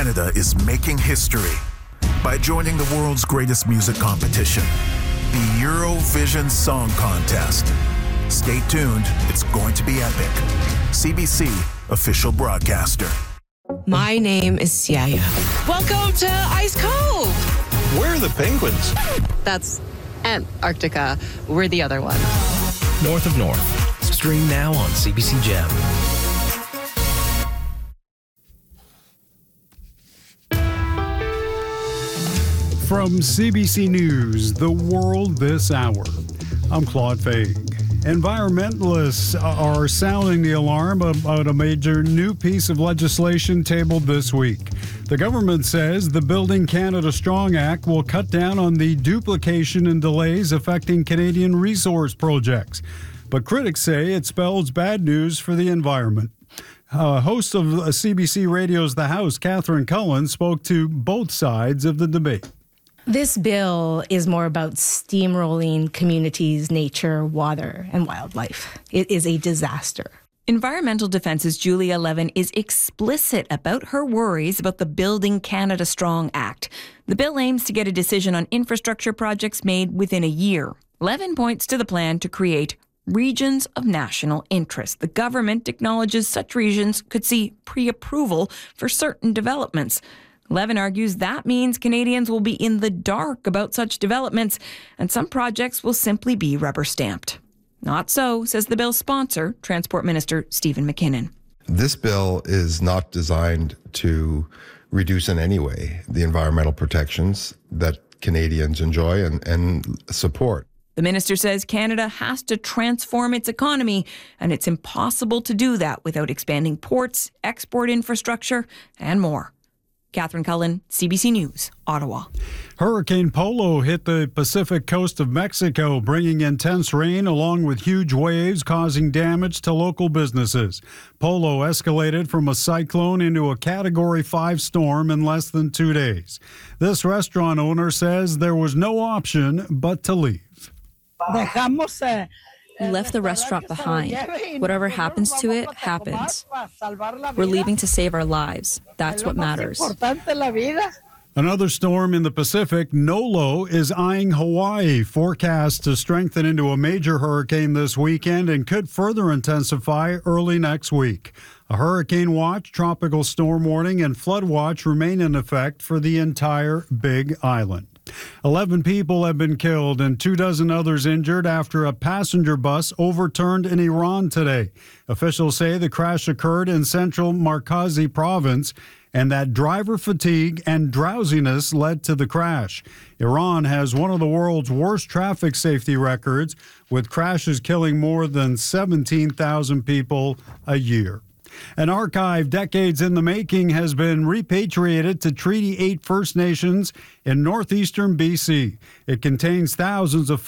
Canada is making history by joining the world's greatest music competition, the Eurovision Song Contest. Stay tuned, it's going to be epic. CBC, official broadcaster. My name is Siaya. Welcome to Ice Cove. Where are the penguins? That's Antarctica. We're the other one. North of North. Stream now on CBC Gem. From CBC News, The World This Hour, I'm Claude Faig. Environmentalists are sounding the alarm about a major new piece of legislation tabled this week. The government says the Building Canada Strong Act will cut down on the duplication and delays affecting Canadian resource projects. But critics say it spells bad news for the environment. Host of CBC Radio's The House, Catherine Cullen, spoke to both sides of the debate. This bill is more about steamrolling communities, nature, water, and wildlife. It is a disaster. Environmental Defence's Julia Levin is explicit about her worries about the Building Canada Strong Act. The bill aims to get a decision on infrastructure projects made within a year. Levin points to the plan to create regions of national interest. The government acknowledges such regions could see pre-approval for certain developments. Levin argues that means Canadians will be in the dark about such developments, and some projects will simply be rubber-stamped. Not so, says the bill's sponsor, Transport Minister Stephen McKinnon. This bill is not designed to reduce in any way the environmental protections that Canadians enjoy and support. The minister says Canada has to transform its economy, and it's impossible to do that without expanding ports, export infrastructure, and more. Catherine Cullen, CBC News, Ottawa. Hurricane Polo hit the Pacific coast of Mexico, bringing intense rain along with huge waves causing damage to local businesses. Polo escalated from a cyclone into a Category 5 storm in less than 2 days. This restaurant owner says there was no option but to leave. We left the restaurant behind. Whatever happens to it, happens. We're leaving to save our lives. That's what matters. Another storm in the Pacific, Nolo, is eyeing Hawaii, forecast to strengthen into a major hurricane this weekend and could further intensify early next week. A hurricane watch, tropical storm warning, and flood watch remain in effect for the entire Big Island. 11 people have been killed and 24 others injured after a passenger bus overturned in Iran today. Officials say the crash occurred in central Markazi province and that driver fatigue and drowsiness led to the crash. Iran has one of the world's worst traffic safety records, with crashes killing more than 17,000 people a year. An archive decades in the making has been repatriated to Treaty 8 First Nations in northeastern BC. It contains thousands of